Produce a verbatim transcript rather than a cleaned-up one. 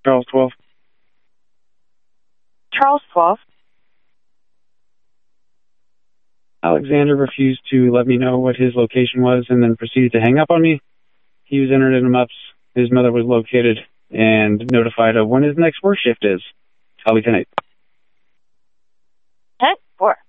Charles twelve. Charles twelve. Alexander refused to let me know what his location was and then proceeded to hang up on me. He was entered in a MUPS. His mother was located and notified of when his next work shift is. I'll be ten eight. ten four.